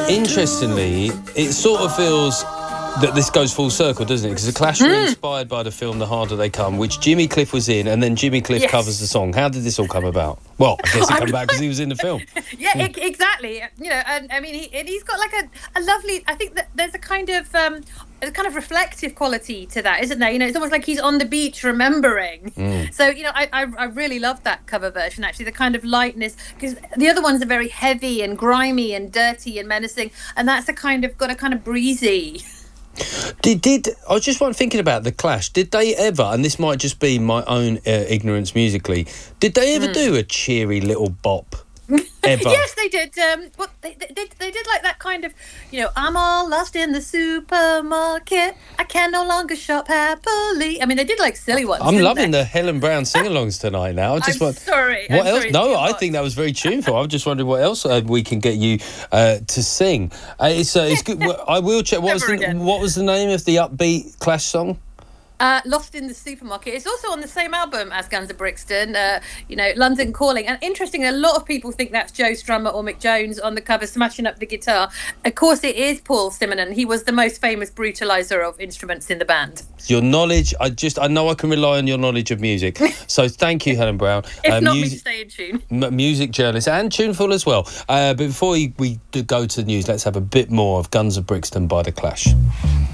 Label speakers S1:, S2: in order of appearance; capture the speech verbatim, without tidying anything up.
S1: Interestingly, it sort of feels that this goes full circle, doesn't it? Because the Clash were
S2: Mm.
S1: inspired by the film The Harder They Come, which Jimmy Cliff was in, and then Jimmy Cliff
S2: Yes.
S1: covers the song. How did this all come about? Well, I guess it came about because he was in the film.
S2: Yeah, e- exactly. You know, and I mean, he, and he's got like a, a lovely. I think that there's a kind of um, a kind of reflective quality to that, isn't there? You know, it's almost like he's on the beach remembering.
S1: Mm.
S2: So you know, I I, I really love that cover version. Actually, the kind of lightness, because the other ones are very heavy and grimy and dirty and menacing, and that's a kind of got a kind of breezy.
S1: Did, did I was just one thinking about the Clash? Did they ever, and this might just be my own uh, ignorance musically, did they ever
S2: Mm.
S1: do a cheery little bop? Ever?
S2: Yes, they did. Um, what they, they did, they did like that kind of, you know, I'm all lost in the supermarket. I can no longer shop happily. I mean, they did like silly ones.
S1: I'm
S2: didn't
S1: loving
S2: they?
S1: the Helen Brown sing-alongs tonight. Now, I just
S2: I'm
S1: want.
S2: sorry.
S1: What
S2: I'm
S1: else?
S2: sorry,
S1: No,
S2: it's
S1: I
S2: too
S1: think
S2: much.
S1: that was very tuneful. I'm just wondering what else uh, we can get you uh, to sing. Uh, it's uh, it's good. Well, I will check. What was
S2: Never
S1: the
S2: again.
S1: what was the name of the upbeat Clash song?
S2: Uh, Lost in the Supermarket. It's also on the same album as Guns of Brixton, uh, you know, London Calling. And interesting, a lot of people think that's Joe Strummer or Mick Jones on the cover smashing up the guitar. Of course, it is Paul Simonon. He was the most famous brutalizer of instruments in the band.
S1: Your knowledge, I just, I know I can rely on your knowledge of music. So thank you, Helen Brown.
S2: If
S1: Uh,
S2: not me,
S1: music,
S2: stay in tune.
S1: m- music journalist and tuneful as well. Uh, but before we, we do go to the news, let's have a bit more of Guns of Brixton by The Clash.